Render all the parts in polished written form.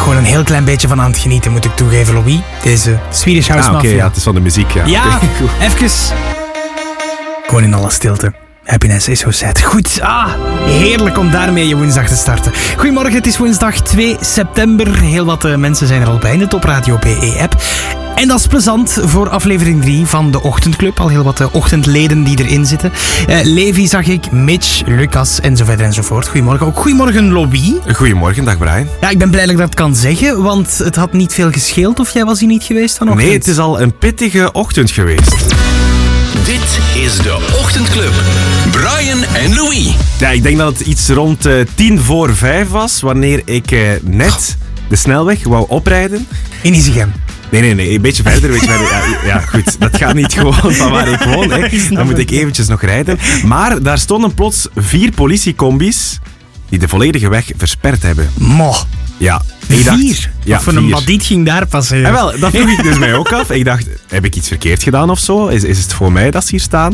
gewoon een heel klein beetje van aan het genieten, moet ik toegeven, Louis. Deze Swedish House Mafia. Ja, het is van de muziek, ja. Ja, Okay, cool. even. Gewoon in alle stilte. Happiness is so sad. Goed, heerlijk om daarmee je woensdag te starten. Goedemorgen, het is woensdag 2 september. Heel wat mensen zijn er al bij in de Top Radio BE-app. En dat is plezant voor aflevering 3 van de Ochtendclub. Al heel wat ochtendleden die erin zitten. Levi zag ik, Mitch, Lucas en zo verder enzovoort. Goedemorgen. Ook goedemorgen, Louis. Goedemorgen, dag Brian. Ja, ik ben blij dat ik dat kan zeggen, want het had niet veel gescheeld of jij was hier niet geweest vanochtend. Nee, het is al een pittige ochtend geweest. Dit is de Ochtendclub. Brian en Louis. Ja, ik denk dat het iets rond 5:10 was, wanneer ik net de snelweg wou oprijden. In Izegem. Nee, een beetje verder. Ja, goed, dat gaat niet gewoon van waar ik woon. Hè. Dan moet ik eventjes nog rijden. Maar daar stonden plots 4 politiecombis die de volledige weg versperd hebben. Mo. Ja. 4? Ja, Wat voor 4. een badiet ging daar passeren? En wel, dat vroeg ik dus mij ook af. Ik dacht, heb ik iets verkeerd gedaan of zo? Is het voor mij dat ze hier staan?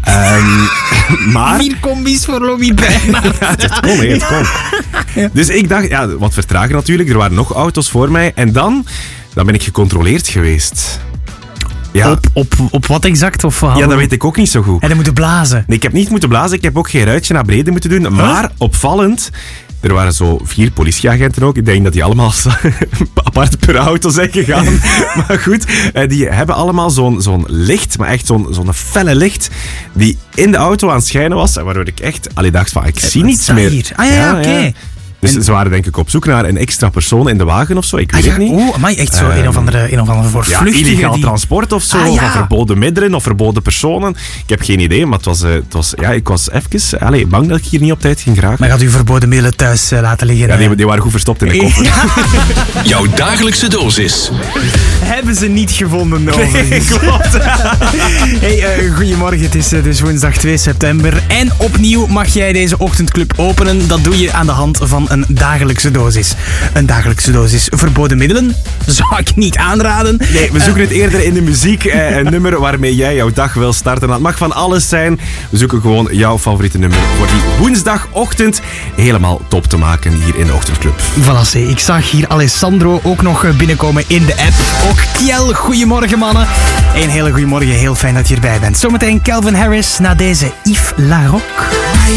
Maar... 4 combis voor Louis bijna. Ja, het kon. Ja. Dus ik dacht, ja, wat vertragen natuurlijk. Er waren nog auto's voor mij. En dan ben ik gecontroleerd geweest. Ja. Op wat exact? Of, Ja, dat weet ik ook niet zo goed. En dan moeten blazen. Nee, ik heb niet moeten blazen. Ik heb ook geen ruitje naar beneden moeten doen. Maar opvallend... Er waren zo 4 politieagenten ook. Ik denk dat die allemaal apart per auto zijn gegaan. Maar goed, die hebben allemaal zo'n licht, maar echt zo'n felle licht, die in de auto aan het schijnen was. Waardoor ik echt dacht van, ik zie niets meer. Hier? Ah ja, oké. Ja. Dus ze waren denk ik op zoek naar een extra persoon in de wagen of zo. Ik weet het niet. Oh, amai, echt zo een of andere voor Ja, vluchtigen. illegaal transport of zo. Of verboden middelen of verboden personen. Ik heb geen idee, maar ik was even bang dat ik hier niet op tijd ging geraken. Maar gaat u verboden middelen thuis laten liggen? Ja, die waren goed verstopt in de koffer. Jouw dagelijkse dosis. Hebben ze niet gevonden, overigens. Klopt. Hey, goedemorgen, het is dus woensdag 2 september. En opnieuw mag jij deze ochtendclub openen. Dat doe je aan de hand van een dagelijkse dosis. Een dagelijkse dosis verboden middelen zou ik niet aanraden. Nee, we zoeken het eerder in de muziek. Een nummer waarmee jij jouw dag wil starten. Dat mag van alles zijn. We zoeken gewoon jouw favoriete nummer voor die woensdagochtend helemaal top te maken hier in de Ochtendclub. Voilà, ik zag hier Alessandro ook nog binnenkomen in de app. Ook Kiel, goedemorgen mannen. Een hele goedemorgen, heel fijn dat je erbij bent. Zometeen Calvin Harris na deze Yves Larocque.